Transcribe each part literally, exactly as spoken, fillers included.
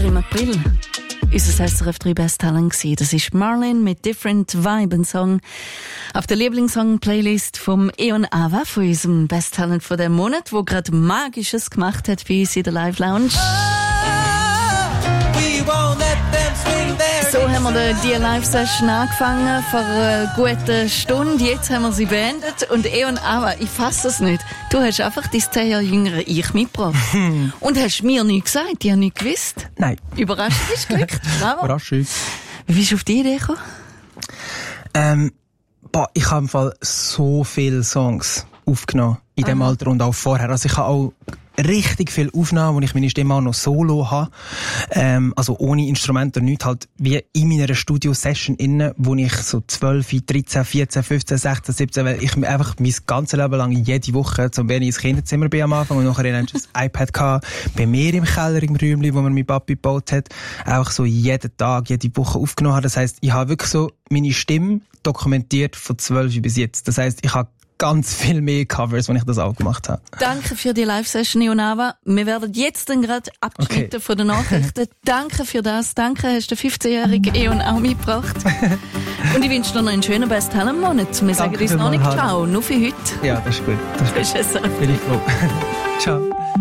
im April unser S R F drei Best Talent gewesen. Das ist Marlene mit Different Vibe, ein Song auf der Lieblingssong-Playlist vom Eon Ava, von unserem Best Talent von dem Monat, wo gerade Magisches gemacht hat bei uns in der Live Lounge. So haben wir die Live-Session angefangen vor einer guten Stunde. Jetzt haben wir sie beendet. Und Eon Ava, ich fasse es nicht. Du hast einfach dein zehn Jahre jüngere Ich mitgebracht. Und hast mir nichts gesagt. Ich habe nichts gewusst. Nein. Überraschung ist glückt. Bravo. Überraschung. Wie bist du auf die Idee gekommen? Ähm, boah, ich habe im Fall so viele Songs aufgenommen. In dem Aha. Alter und auch vorher. Also ich habe auch richtig viel Aufnahmen, wo ich meine Stimme auch noch solo habe. Ähm, also ohne Instrumente und nichts, halt wie in meiner Studio-Session innen, wo ich so zwölf, dreizehn, vierzehn, fünfzehn, sechzehn, siebzehn, weil ich einfach mein ganzes Leben lang jede Woche zum Benni ins Kinderzimmer bin am Anfang und nachher hatte ich ein iPad gehabt, bei mir im Keller im Räumchen, wo mir mein Papi gebaut hat, einfach so jeden Tag, jede Woche aufgenommen. Das heisst, ich habe wirklich so meine Stimme dokumentiert von zwölf bis jetzt. Das heisst, ich habe ganz viel mehr Covers, wenn ich das auch gemacht habe. Danke für die Live-Session, Ionava. Wir werden jetzt dann gerade abgeschnitten okay. von den Nachrichten. Danke für das. Danke, hast du den fünfzehnjährigen Eon auch mitgebracht. Und ich wünsche dir noch einen schönen Best Talent Monat. Wir sagen uns noch nicht ciao, nur für heute. Ja, das ist gut. Das ist gut. Bin ich froh. Ciao.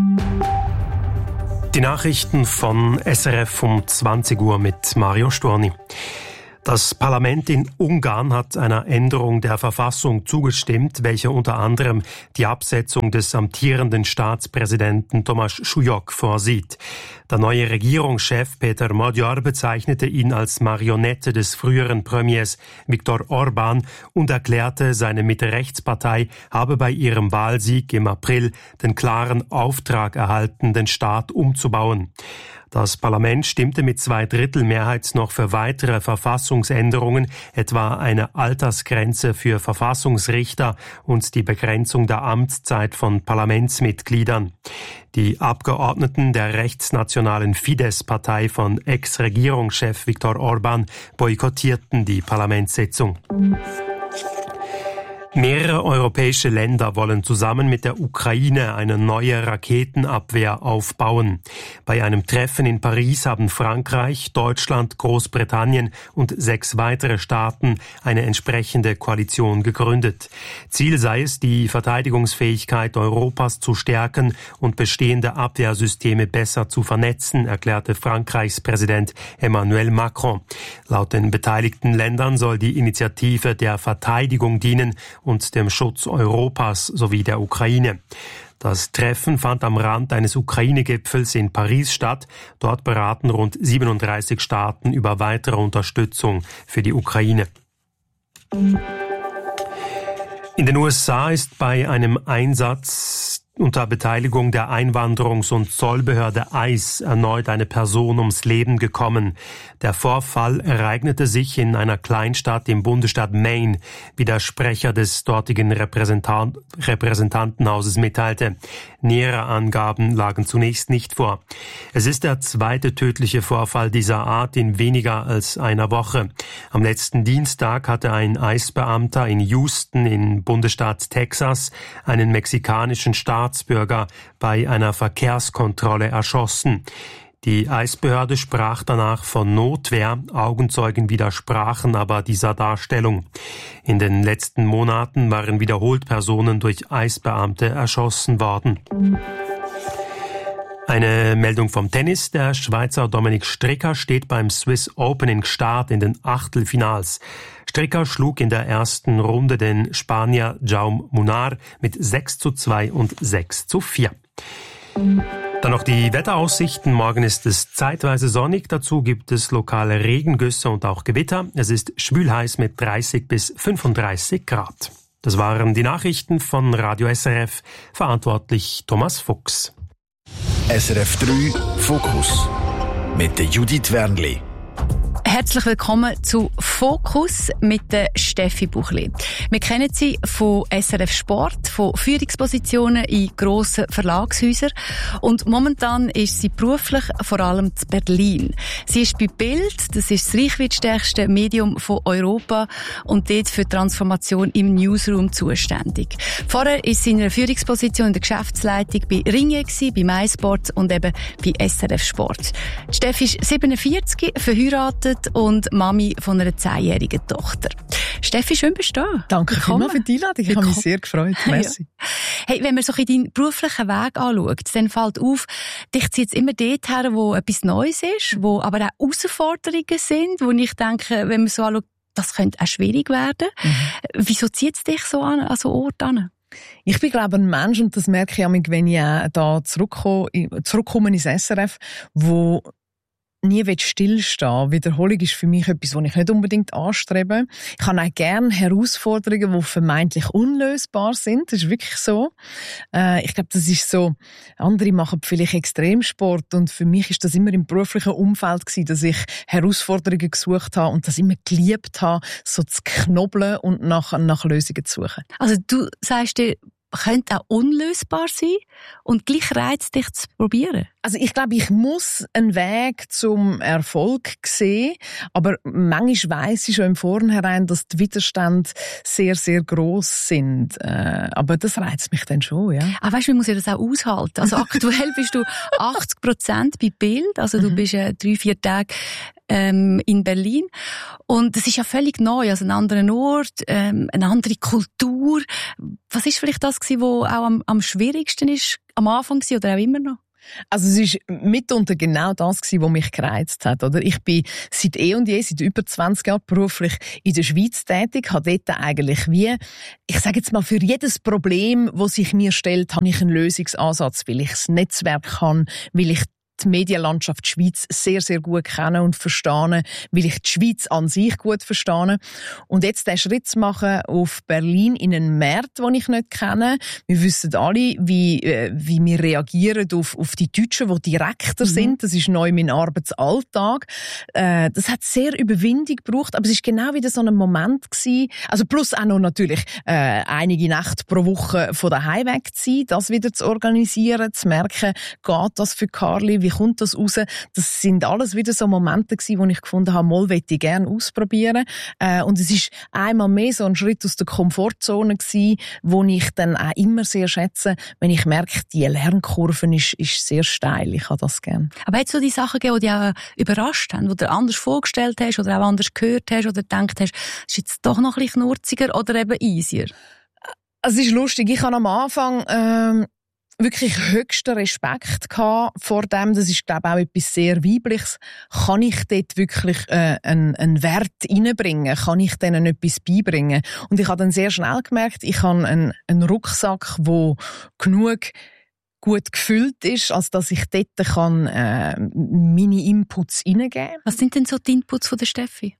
Die Nachrichten von S R F um zwanzig Uhr mit Mario Storni. Das Parlament in Ungarn hat einer Änderung der Verfassung zugestimmt, welche unter anderem die Absetzung des amtierenden Staatspräsidenten Tomáš Šujók vorsieht. Der neue Regierungschef Peter Magyar bezeichnete ihn als Marionette des früheren Premiers Viktor Orbán und erklärte, seine Mitte-Rechts-Partei habe bei ihrem Wahlsieg im April den klaren Auftrag erhalten, den Staat umzubauen. Das Parlament stimmte mit zwei Drittel Mehrheit noch für weitere Verfassungsänderungen, etwa eine Altersgrenze für Verfassungsrichter und die Begrenzung der Amtszeit von Parlamentsmitgliedern. Die Abgeordneten der rechtsnationalen Fidesz-Partei von Ex-Regierungschef Viktor Orbán boykottierten die Parlamentssitzung. Mehrere europäische Länder wollen zusammen mit der Ukraine eine neue Raketenabwehr aufbauen. Bei einem Treffen in Paris haben Frankreich, Deutschland, Großbritannien und sechs weitere Staaten eine entsprechende Koalition gegründet. Ziel sei es, die Verteidigungsfähigkeit Europas zu stärken und bestehende Abwehrsysteme besser zu vernetzen, erklärte Frankreichs Präsident Emmanuel Macron. Laut den beteiligten Ländern soll die Initiative der Verteidigung dienen und dem Schutz Europas sowie der Ukraine. Das Treffen fand am Rand eines Ukraine-Gipfels in Paris statt. Dort beraten rund siebenunddreißig Staaten über weitere Unterstützung für die Ukraine. In den U S A ist bei einem Einsatz unter Beteiligung der Einwanderungs- und Zollbehörde ICE erneut eine Person ums Leben gekommen. Der Vorfall ereignete sich in einer Kleinstadt im Bundesstaat Maine, wie der Sprecher des dortigen Repräsentant- Repräsentantenhauses mitteilte. Nähere Angaben lagen zunächst nicht vor. Es ist der zweite tödliche Vorfall dieser Art in weniger als einer Woche. Am letzten Dienstag hatte ein ICE-Beamter in Houston im Bundesstaat Texas einen mexikanischen Staatsbürger bei einer Verkehrskontrolle erschossen. Die ICE-Behörde sprach danach von Notwehr, Augenzeugen widersprachen aber dieser Darstellung. In den letzten Monaten waren wiederholt Personen durch ICE-Beamte erschossen worden. Eine Meldung vom Tennis. Der Schweizer Dominik Stricker steht beim Swiss Open in Gstaad in den Achtelfinals. Stricker schlug in der ersten Runde den Spanier Jaume Munar mit sechs zu zwei und sechs zu vier. Dann noch die Wetteraussichten. Morgen ist es zeitweise sonnig. Dazu gibt es lokale Regengüsse und auch Gewitter. Es ist schwülheiß mit dreißig bis fünfunddreißig Grad. Das waren die Nachrichten von Radio S R F. Verantwortlich Thomas Fuchs. S R F drei Fokus mit der Judith Wernli. Herzlich willkommen zu Fokus mit der Steffi Buchli. Wir kennen sie von S R F Sport, von Führungspositionen in grossen Verlagshäusern und momentan ist sie beruflich vor allem in Berlin. Sie ist bei Bild, das ist das reichweitstärkste Medium von Europa und dort für Transformation im Newsroom zuständig. Vorher ist sie in einer Führungsposition in der Geschäftsleitung bei Ringe gewesen, bei MySport und eben bei S R F Sport. Die Steffi ist siebenundvierzig, verheiratet und Mami von einer zehnjährigen Tochter. Steffi, schön bist du da. Danke vielmals für die Einladung. Ich habe mich sehr gefreut. Merci. Ja. Hey, wenn man so in deinen beruflichen Weg anschaut, dann fällt auf, dich zieht es immer dort her, wo etwas Neues ist, wo aber auch Herausforderungen sind, wo ich denke, wenn man so anschaut, das könnte auch schwierig werden. Mhm. Wieso zieht es dich so an, an so Orte an? Ich bin, glaube ich, ein Mensch, und das merke ich auch, wenn ich da zurückkomme, zurückkomme ins S R F, wo nie stillstehen. Wiederholung ist für mich etwas, was ich nicht unbedingt anstrebe. Ich habe auch gerne Herausforderungen, die vermeintlich unlösbar sind. Das ist wirklich so. Äh, ich glaube, das ist so, andere machen vielleicht Extremsport und für mich ist das immer im beruflichen Umfeld gewesen, dass ich Herausforderungen gesucht habe und das immer geliebt habe, so zu knobeln und nach, nach Lösungen zu suchen. Also du sagst dir, könnte auch unlösbar sein und gleich reizt dich zu probieren? Also ich glaube, ich muss einen Weg zum Erfolg sehen, aber manchmal weiss ich schon im Vornherein, dass die Widerstände sehr, sehr gross sind. Äh, aber das reizt mich dann schon, ja. Ah, weißt du, wie muss ich das auch aushalten? Also aktuell bist du achtzig Prozent bei Bild, also du bist äh, drei, vier Tage ähm, in Berlin und es ist ja völlig neu, also ein anderer Ort, ähm, eine andere Kultur. Was ist vielleicht das gewesen, was auch am, am schwierigsten ist, am Anfang gewesen, oder auch immer noch? Also es ist mitunter genau das gewesen, was mich gereizt hat, oder? Ich bin seit eh und je, seit über zwanzig Jahren beruflich in der Schweiz tätig, habe dort eigentlich wie, ich sage jetzt mal, für jedes Problem, das sich mir stellt, habe ich einen Lösungsansatz, weil ich das Netzwerk kann, weil ich die Medienlandschaft Schweiz sehr, sehr gut kennen und verstehen, weil ich die Schweiz an sich gut verstehe. Und jetzt den Schritt zu machen auf Berlin in einen Markt, den ich nicht kenne. Wir wissen alle, wie, äh, wie wir reagieren auf, auf die Deutschen, die direkter mhm. sind. Das ist neu mein Arbeitsalltag. Äh, das hat sehr Überwindung gebraucht, aber es ist genau wieder so ein Moment gewesen. Also plus auch noch natürlich äh, einige Nächte pro Woche von daheim weg zu sein, das wieder zu organisieren, zu merken, geht das für Carly, wie kommt das raus? Das sind alles wieder so Momente gewesen, wo ich gefunden habe, mal möchte ich gerne ausprobieren. Äh, und es ist einmal mehr so ein Schritt aus der Komfortzone gewesen, wo ich dann auch immer sehr schätze, wenn ich merke, die Lernkurve ist, ist sehr steil. Ich habe das gerne. Aber hat es so die Sachen gegeben, die dich auch überrascht haben, die du anders vorgestellt hast oder auch anders gehört hast oder gedacht hast, es ist jetzt doch noch ein bisschen knurziger oder eben easier? Es ist lustig. Ich habe am Anfang ähm, wirklich höchsten Respekt gehabt vor dem. Das ist, glaube ich, auch etwas sehr Weibliches. Kann ich dort wirklich äh, einen, einen Wert reinbringen? Kann ich denen etwas beibringen? Und ich habe dann sehr schnell gemerkt, ich habe einen, einen Rucksack, der genug gut gefüllt ist, als dass ich dort kann, äh, meine Inputs reingeben kann. Was sind denn so die Inputs von der Steffi?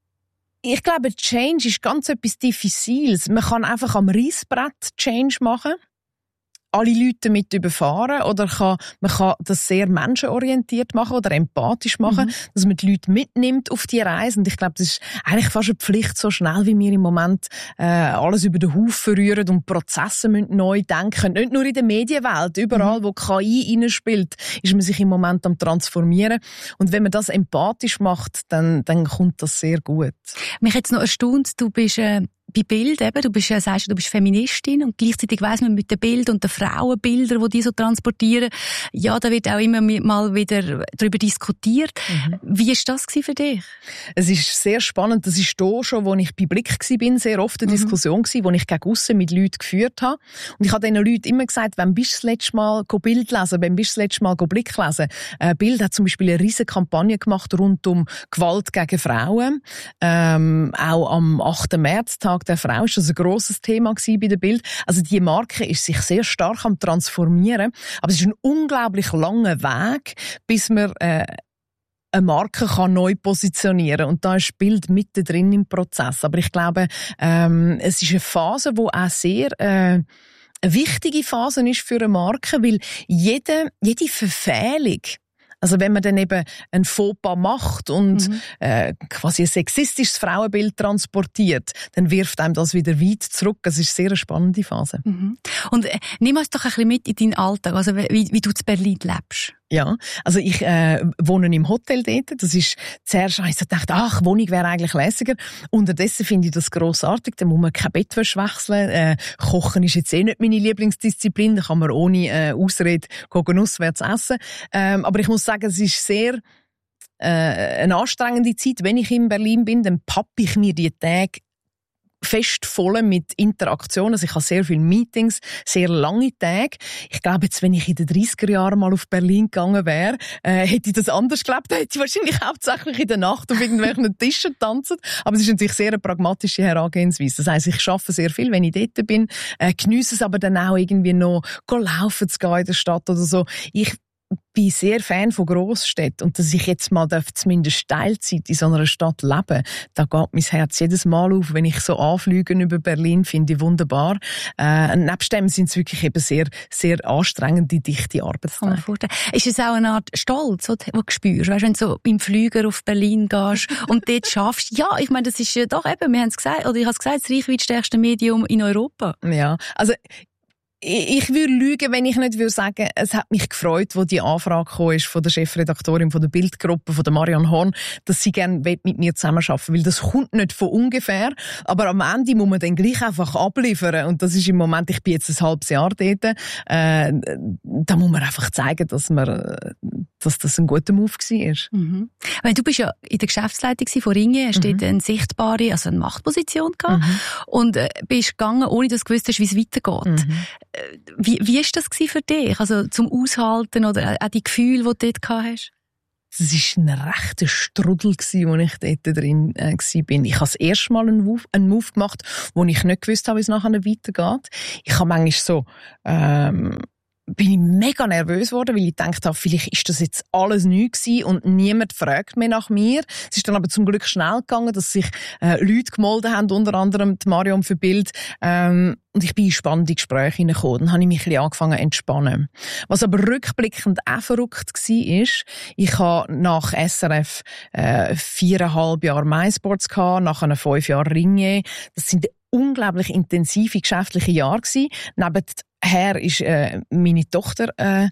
Ich glaube, Change ist ganz etwas Diffiziles. Man kann einfach am Reissbrett Change machen, alle Leute damit überfahren, oder kann, man kann das sehr menschenorientiert machen oder empathisch machen, mhm. dass man die Leute mitnimmt auf die Reise. Und ich glaube, das ist eigentlich fast eine Pflicht, so schnell wie wir im Moment äh, alles über den Haufen rühren und Prozesse müssen neu denken. Nicht nur in der Medienwelt, überall, mhm. wo K I reinspielt, ist man sich im Moment am Transformieren. Und wenn man das empathisch macht, dann, dann kommt das sehr gut. Mich jetzt noch erstaunt, du bist äh bei Bild eben, du bist, sagst, du bist Feministin und gleichzeitig weiss man mit den Bildern und den Frauenbildern, die die so transportieren, ja, da wird auch immer mal wieder darüber diskutiert. Mhm. Wie war das für dich? Es ist sehr spannend. Das ist da schon, wo ich bei Blick war, sehr oft eine mhm. Diskussion gewesen, die ich gegen aussen mit Leuten geführt habe. Und ich habe diesen Leuten immer gesagt, wann bist du das letzte Mal Bild lesen, wann bist du das letzte Mal Blick lesen? Äh, Bild hat zum Beispiel eine riesige Kampagne gemacht rund um Gewalt gegen Frauen. Ähm, auch am achten Märztag der Frau ist das ein grosses Thema gewesen bei der Bild. Also die Marke ist sich sehr stark am Transformieren, aber es ist ein unglaublich langer Weg, bis man äh, eine Marke kann neu positionieren, und da ist Bild mittendrin im Prozess. Aber ich glaube, ähm, es ist eine Phase, die auch sehr äh, eine wichtige Phase ist für eine Marke, weil jede, jede Verfehlung, Also wenn man dann eben ein Fauxpas macht und mhm. äh, quasi ein sexistisches Frauenbild transportiert, dann wirft einem das wieder weit zurück. Das ist eine sehr spannende Phase. Mhm. Und äh, nimm uns doch ein bisschen mit in deinen Alltag, also wie, wie du in Berlin lebst. Ja, also ich äh, wohne im Hotel dort. Das ist zuerst, ich so gedacht, ach, Wohnung wäre eigentlich lässiger. Unterdessen finde ich das grossartig. Da muss man kein Bettwäsche wechseln. Äh, Kochen ist jetzt eh nicht meine Lieblingsdisziplin. Da kann man ohne äh, Ausrede gehen auswärts essen. Ähm, aber ich muss sagen, es ist sehr äh, eine anstrengende Zeit. Wenn ich in Berlin bin, dann pappe ich mir die Tage fest voll mit Interaktion. Also ich habe sehr viele Meetings, sehr lange Tage. Ich glaube, jetzt, wenn ich in den dreissiger Jahren mal auf Berlin gegangen wäre, äh, hätte ich das anders gelebt. Da hätte ich wahrscheinlich hauptsächlich in der Nacht auf irgendwelchen Tischen tanzen. Aber es ist natürlich sehr eine pragmatische Herangehensweise. Das heisst, ich arbeite sehr viel, wenn ich dort bin, äh, geniesse es aber dann auch irgendwie noch, go laufen zu gehen in der Stadt oder so. Ich bin sehr Fan von Grossstädten und dass ich jetzt mal zumindest Teilzeit in so einer Stadt leben, da geht mein Herz jedes Mal auf, wenn ich so Anflüge über Berlin finde ich wunderbar. Äh, nebst dem sind es wirklich eben sehr, sehr anstrengende, dichte Arbeitstage. Ist es auch eine Art Stolz, den du spürst, weißt, wenn du so im Flüger auf Berlin gehst und dort schaffst? Ja, ich meine, das ist ja doch eben, wir haben es gesagt, oder ich habe es gesagt, das reichweitstärkste Medium in Europa. Ja, also ich würde lügen, wenn ich nicht würde sagen, es hat mich gefreut, wo die Anfrage gekommen ist von der Chefredaktorin von der Bildgruppe, von der Marianne Horn, dass sie gerne mit mir zusammenarbeiten will. Weil das kommt nicht von ungefähr, aber am Ende muss man dann gleich einfach abliefern. Und das ist im Moment, ich bin jetzt ein halbes Jahr dort, äh, da muss man einfach zeigen, dass man, dass das ein guter Move war. Mhm. Weil du bist ja in der Geschäftsleitung von Ringe, hast mhm. dort eine sichtbare, also eine Machtposition gehabt mhm. und äh, bist gegangen, ohne dass du gewusst hast, wie es weitergeht. Mhm. Wie, wie war das für dich? Also zum Aushalten oder auch die Gefühle, die du dort gehabt hast? Es war ein rechter Strudel, als ich dort drin äh, war. Ich habe das erste Mal einen Move, einen Move gemacht, wo ich nicht gewusst habe, wie es nachher weitergeht. Ich habe manchmal so... Ähm, bin ich mega nervös geworden, weil ich gedacht habe, vielleicht ist das jetzt alles neu gewesen und niemand fragt mehr nach mir. Es ist dann aber zum Glück schnell gegangen, dass sich äh, Leute gemeldet haben, unter anderem die Marion für Bild. Ähm, und ich bin in spannende Gespräche hineingekommen. Dann habe ich mich ein bisschen angefangen zu entspannen. Was aber rückblickend auch verrückt war, ist, ich habe nach S R F äh, viereinhalb Jahre MySports gehabt, nach einer fünf Jahren Ringe. Das sind unglaublich intensive geschäftliche Jahre gewesen. Nebenher ist äh, meine Tochter äh,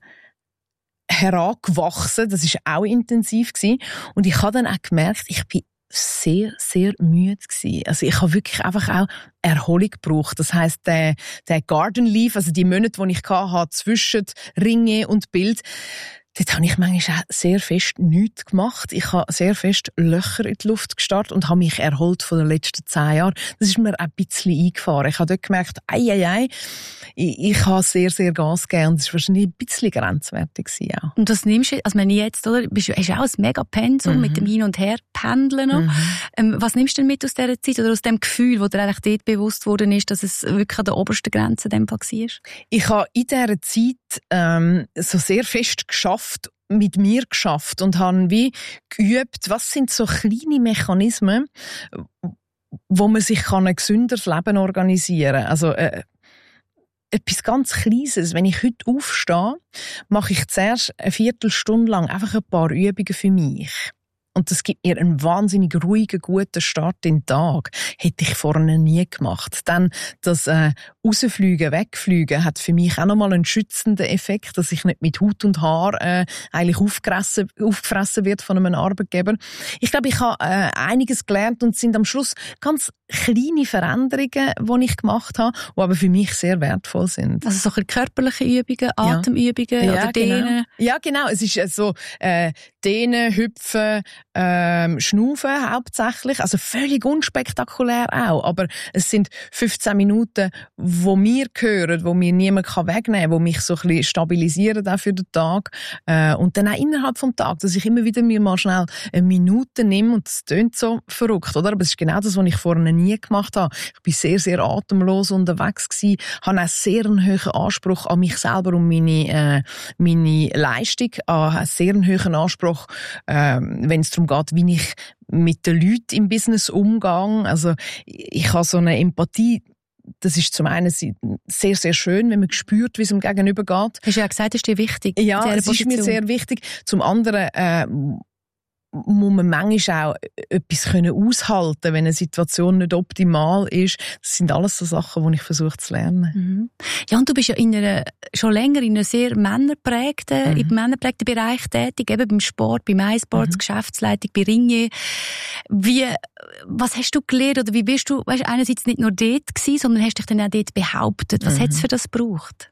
herangewachsen. Das ist auch intensiv gewesen. Und ich habe dann auch gemerkt, ich bin sehr, sehr müde gewesen. Also ich habe wirklich einfach auch Erholung gebraucht. Das heisst, der, der Garden Leave, also die Monate, die ich hatte, zwischen Ringe und Bild, dort habe ich manchmal auch sehr fest nichts gemacht. Ich habe sehr fest Löcher in die Luft gestarrt und habe mich erholt von den letzten zehn Jahren. Das ist mir ein bisschen eingefahren. Ich habe dort gemerkt, ei, ei, ei, ich, ich habe sehr, sehr Gas gegeben und das war wahrscheinlich ein bisschen grenzwertig auch. Und das nimmst du, also wenn ich jetzt, oder, bist du, hast du auch ein mega Pensum mhm. mit dem Hin- und Her-Pendeln noch. Mhm. Ähm, was nimmst du denn mit aus dieser Zeit oder aus dem Gefühl, wo dir eigentlich dort bewusst worden ist, dass es wirklich an der obersten Grenze in dem Fall war? Ich habe in dieser Zeit ähm, so sehr fest geschafft, mit mir geschafft und habe wie geübt, was sind so kleine Mechanismen, wo man sich kann ein gesünderes Leben organisieren kann. Also äh, etwas ganz Kleines. Wenn ich heute aufstehe, mache ich zuerst eine Viertelstunde lang einfach ein paar Übungen für mich. Und das gibt mir einen wahnsinnig ruhigen, guten Start in den Tag. Hätte ich vorne nie gemacht. Dann das äh, Rausfliegen, Wegfliegen hat für mich auch nochmal einen schützenden Effekt, dass ich nicht mit Haut und Haar äh, eigentlich aufgefressen, aufgefressen wird von einem Arbeitgeber. Ich glaube, ich habe äh, einiges gelernt und es sind am Schluss ganz kleine Veränderungen, die ich gemacht habe, die aber für mich sehr wertvoll sind. Also so körperliche Übungen, Atemübungen ja. oder ja, Dehnen? Genau. Ja, genau. Es ist so äh, Dehnen, Hüpfen, ähm, Schnaufen hauptsächlich. Also völlig unspektakulär auch. Aber es sind fünfzehn Minuten, wo mir gehören, wo mir niemand wegnehmen kann, wo mich so ein bisschen stabilisieren auch für den Tag. Äh, und dann auch innerhalb vom Tag, dass ich immer wieder mir mal schnell eine Minute nehme. Und das klingt so verrückt, oder? Aber es ist genau das, was ich vorher nie gemacht habe. Ich bin sehr, sehr atemlos unterwegs gewesen, habe auch sehr einen hohen Anspruch an mich selber und meine, äh, meine Leistung, an einen sehr hohen Anspruch, äh, wenn es darum geht, wie ich mit den Leuten im Business umgehe. Also ich habe so eine Empathie das ist zum einen sehr, sehr schön, wenn man spürt, wie es dem Gegenüber geht. Hast du ja gesagt, das ist dir wichtig. Ja, es ist mir sehr wichtig. Zum anderen äh, muss man manchmal auch etwas können aushalten, wenn eine Situation nicht optimal ist. Das sind alles so Sachen, die ich versuche zu lernen. Mhm. Ja, und du bist ja in einer, schon länger in einem sehr männerprägten, mhm. im männerprägten Bereich tätig, eben beim Sport, beim iSports, mhm. Geschäftsleitung, bei Ringier. Wie, was hast du gelernt, oder wie bist du, weißt, einerseits nicht nur dort gewesen, sondern hast dich dann auch dort behauptet? Was mhm. hat es für das gebraucht?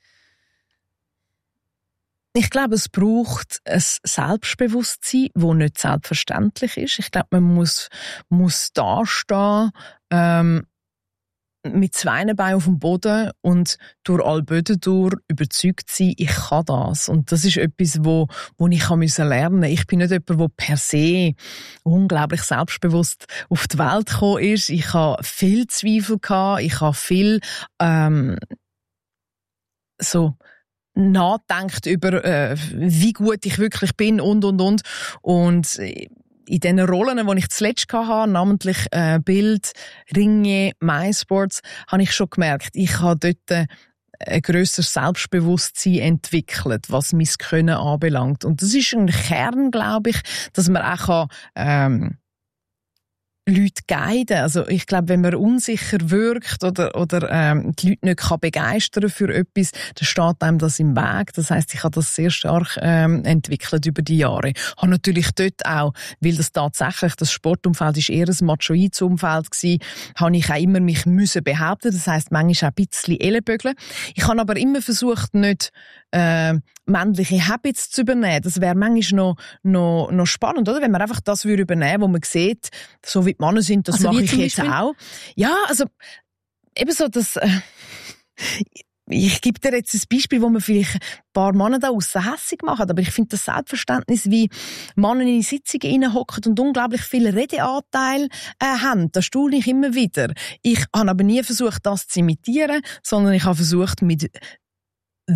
Ich glaube, es braucht ein Selbstbewusstsein, das nicht selbstverständlich ist. Ich glaube, man muss, muss dastehen, ähm, mit zwei Beinen auf dem Boden und durch alle Böden durch überzeugt sein, ich kann das. Und das ist etwas, wo, wo ich lernen musste. Ich bin nicht jemand, der per se unglaublich selbstbewusst auf die Welt gekommen ist. Ich habe viel Zweifel gehabt, ich habe viel, ähm, so, nachdenkt über, äh, wie gut ich wirklich bin und, und, und. Und in den Rollen, die ich zuletzt hatte, namentlich äh, Bild, Ringier, MySports, habe ich schon gemerkt, ich habe dort ein grösseres Selbstbewusstsein entwickelt, was mein Können anbelangt. Und das ist ein Kern, glaube ich, dass man auch kann, ähm, Leute guiden. Also ich glaube, wenn man unsicher wirkt oder, oder ähm, die Leute nicht kann begeistern für etwas, dann steht einem das im Weg. Das heisst, ich habe das sehr stark ähm, entwickelt über die Jahre. Ich habe natürlich dort auch, weil das tatsächlich, das Sportumfeld ist eher ein machoides Umfeld gewesen, habe ich auch immer mich müssen behaupten. Das heisst, manchmal auch ein bisschen Ellenbögeln. Ich habe aber immer versucht, nicht äh, männliche Habits zu übernehmen. Das wäre manchmal noch, noch, noch spannend, oder? Wenn man einfach das würde übernehmen, wo man sieht, so wie die Männer sind, das also mache ich jetzt Beispiel? Auch. Ja, also eben so, dass äh, ich gebe dir jetzt ein Beispiel, wo man vielleicht ein paar Männer da aussen hässig machen, aber ich finde das Selbstverständnis, wie Männer in die Sitzungen reinhocken und unglaublich viel Redeanteil äh, haben, das staune ich immer wieder. Ich habe aber nie versucht, das zu imitieren, sondern ich habe versucht, mit